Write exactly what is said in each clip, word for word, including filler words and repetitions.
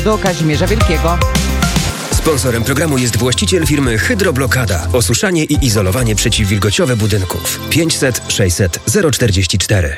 do Kazimierza Wielkiego. Sponsorem programu jest właściciel firmy Hydroblokada. Osuszanie i izolowanie przeciwwilgociowe budynków. pięćset sześćset zero czterdzieści cztery.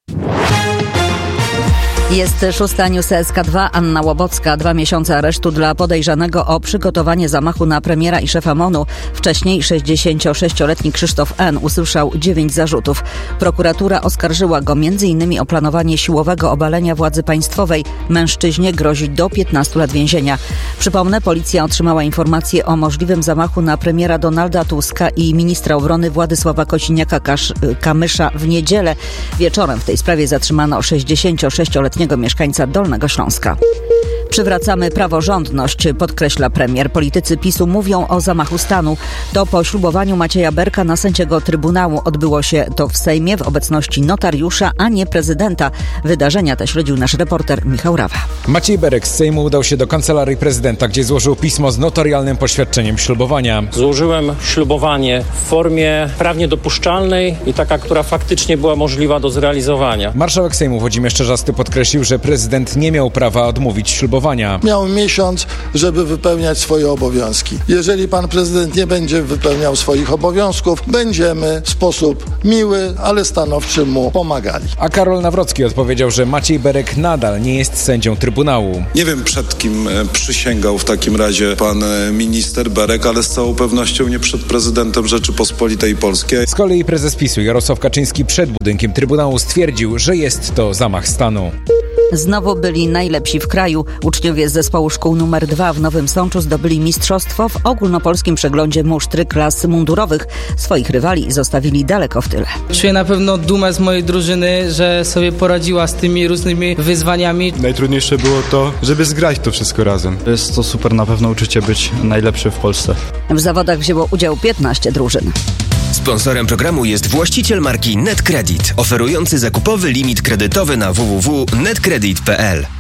Jest szósta News S K dwa. Anna Łobocka. Dwa miesiące aresztu dla podejrzanego o przygotowanie zamachu na premiera i szefa M O N-u. Wcześniej sześćdziesięciosześcioletni Krzysztof N. usłyszał dziewięć zarzutów. Prokuratura oskarżyła go między innymi o planowanie siłowego obalenia władzy państwowej. Mężczyźnie grozi do piętnastu lat więzienia. Przypomnę, policja otrzymała informację o możliwym zamachu na premiera Donalda Tuska i ministra obrony Władysława Kosiniaka-Kamysza w niedzielę. Wieczorem w tej sprawie zatrzymano sześćdziesięciosześcioletniego mieszkańca Dolnego Śląska. Przywracamy praworządność, podkreśla premier. Politycy PiSu mówią o zamachu stanu. To po ślubowaniu Macieja Berka na sędziego Trybunału. Odbyło się to w Sejmie w obecności notariusza, a nie prezydenta. Wydarzenia te śledził nasz reporter Michał Rawa. Maciej Berek z Sejmu udał się do kancelarii prezydenta, gdzie złożył pismo z notarialnym poświadczeniem ślubowania. Złożyłem ślubowanie w formie prawnie dopuszczalnej i taka, która faktycznie była możliwa do zrealizowania. Marszałek Sejmu Włodzimierz Czarzasty podkreślił, że prezydent nie miał prawa odmówić ślubowania. Miał miesiąc, żeby wypełniać swoje obowiązki. Jeżeli pan prezydent nie będzie wypełniał swoich obowiązków, będziemy w sposób miły, ale stanowczy mu pomagali. A Karol Nawrocki odpowiedział, że Maciej Berek nadal nie jest sędzią Trybunału. Nie wiem, przed kim przysięgał w takim razie pan minister Berek, ale z całą pewnością nie przed prezydentem Rzeczypospolitej Polskiej. Z kolei prezes PiSu Jarosław Kaczyński przed budynkiem Trybunału stwierdził, że jest to zamach stanu. Znowu byli najlepsi w kraju. Uczniowie z zespołu szkół numer dwa w Nowym Sączu zdobyli mistrzostwo w ogólnopolskim przeglądzie musztry klas mundurowych. Swoich rywali zostawili daleko w tyle. Czuję na pewno dumę z mojej drużyny, że sobie poradziła z tymi różnymi wyzwaniami. Najtrudniejsze było to, żeby zgrać to wszystko razem. Jest to super na pewno uczucie być najlepszy w Polsce. W zawodach wzięło udział piętnaście drużyn. Sponsorem programu jest właściciel marki NetCredit, oferujący zakupowy limit kredytowy na w w w kropka netcredit kropka p l.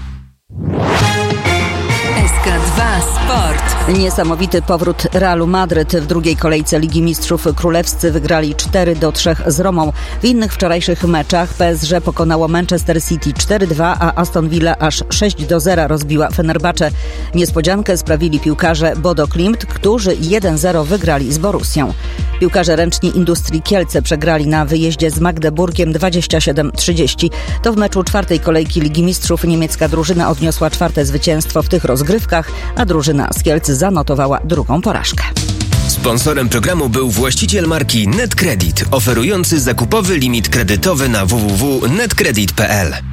S K dwa Sport. Niesamowity powrót Realu Madryt. W drugiej kolejce Ligi Mistrzów królewscy wygrali cztery do trzech z Romą. W innych wczorajszych meczach P S G pokonało Manchester City cztery dwa, a Aston Villa aż sześć do zera rozbiła Fenerbahce. Niespodziankę sprawili piłkarze Bodo Glimt, którzy jeden zero wygrali z Borussią. Piłkarze ręczni Industrii Kielce przegrali na wyjeździe z Magdeburgiem dwadzieścia siedem trzydzieści. To w meczu czwartej kolejki Ligi Mistrzów niemiecka drużyna odniosła czwarte zwycięstwo w tych rozgrywkach, a drużyna z Kielc zanotowała drugą porażkę. Sponsorem programu był właściciel marki NetCredit, oferujący zakupowy limit kredytowy na w w w kropka netcredit kropka p l.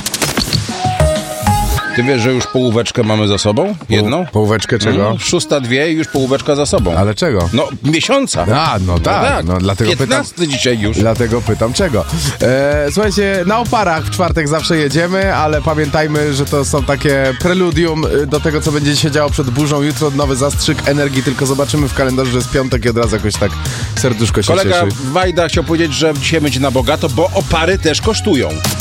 Ty wiesz, że już połóweczkę mamy za sobą? Jedną? Połóweczkę czego? No, szósta dwie i już połóweczka za sobą. Ale czego? No, miesiąca. A, no tak. No, tak. No, dlatego piętnasty pytam, dzisiaj już. Dlatego pytam czego. E, słuchajcie, na oparach w czwartek zawsze jedziemy, ale pamiętajmy, że to są takie preludium do tego, co będzie się działo przed burzą. Jutro nowy zastrzyk energii, tylko zobaczymy w kalendarzu, że jest piątek i od razu jakoś tak serduszko się Kolega cieszy. Wajda chciał powiedzieć, że dzisiaj będzie na bogato, bo opary też kosztują.